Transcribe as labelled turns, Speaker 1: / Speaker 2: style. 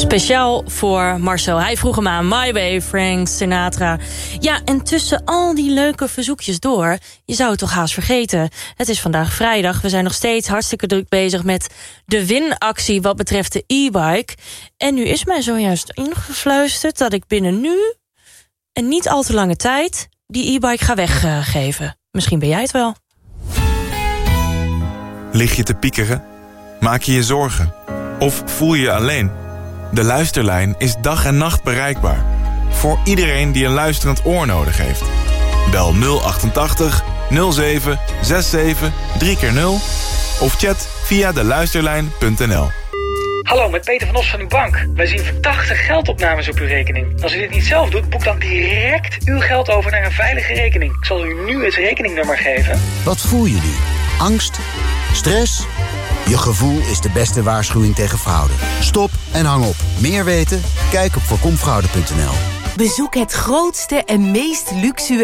Speaker 1: Speciaal voor Marcel. Hij vroeg hem aan. My Way, Frank Sinatra. Ja, en tussen al die leuke verzoekjes door, je zou het toch haast vergeten. Het is vandaag vrijdag. We zijn nog steeds hartstikke druk bezig met de winactie wat betreft de e-bike. En nu is mij zojuist ingefluisterd dat ik binnen nu en niet al te lange tijd die e-bike ga weggeven. Misschien ben jij het wel.
Speaker 2: Lig je te piekeren? Maak je je zorgen? Of voel je je alleen? De Luisterlijn is dag en nacht bereikbaar. Voor iedereen die een luisterend oor nodig heeft. Bel 088 07 67 3x0 of chat via deluisterlijn.nl.
Speaker 3: Hallo, met Peter van Os van uw bank. Wij zien verdachte geldopnames op uw rekening. Als u dit niet zelf doet, boek dan direct uw geld over naar een veilige rekening. Ik zal u nu het rekeningnummer geven.
Speaker 4: Wat voel je nu? Angst? Stress? Je gevoel is de beste waarschuwing tegen fraude. Stop en hang op. Meer weten? Kijk op voorkomfraude.nl.
Speaker 5: Bezoek het grootste en meest luxueuze